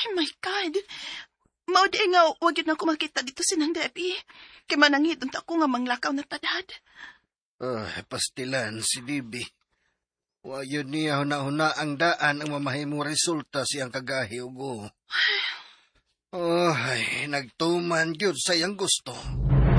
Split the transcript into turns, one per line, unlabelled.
Ay, my God. Mao di nga, wag yun ako makita dito sinang Debbie. Kay manangit unta ko nga manglakaw na tadhad.
Pastilan si Bibi. Wa yun niya huna-huna ang daan ang mamahimong resulta siyang kagahi ugo. Ay, nagtuman yun sa iyang gusto.